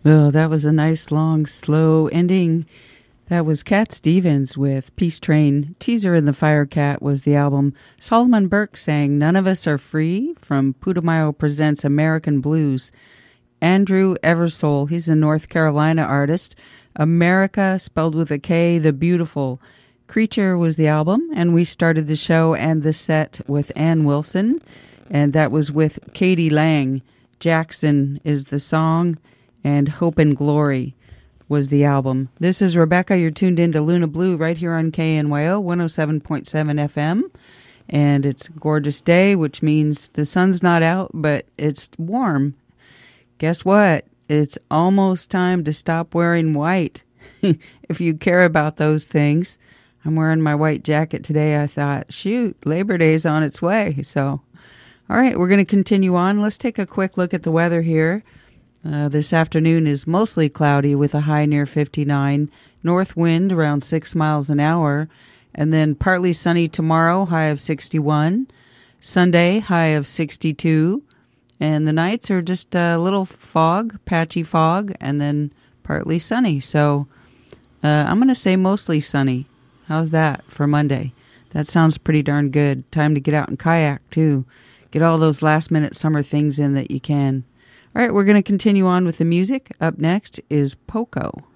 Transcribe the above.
Oh, that was a nice, long, slow ending. That was Cat Stevens with Peace Train. Teaser and the Firecat was the album. Solomon Burke sang None of Us Are Free from Putumayo Presents American Blues. Andrew Eversole, he's a North Carolina artist. America, spelled with a K, the Beautiful. Creature was the album, and we started the show and the set with Ann Wilson, and that was with Katie Lang. Jackson is the song, and Hope and Glory was the album. This is Rebecca. You're tuned into Luna Blue right here on KNYO 107.7 FM. And it's a gorgeous day, which means the sun's not out, but it's warm. Guess what? It's almost time to stop wearing white. If you care about those things. I'm wearing my white jacket today. I thought, shoot, Labor Day's on its way. So, all right, we're going to continue on. Let's take a quick look at the weather here. This afternoon is mostly cloudy with a high near 59, north wind around 6 miles an hour, and then partly sunny tomorrow, high of 61, Sunday, high of 62, and the nights are just a little fog, patchy fog, and then partly sunny. So I'm going to say mostly sunny. How's that for Monday? That sounds pretty darn good. Time to get out and kayak, too. Get all those last-minute summer things in that you can. All right, we're going to continue on with the music. Up next is Poco.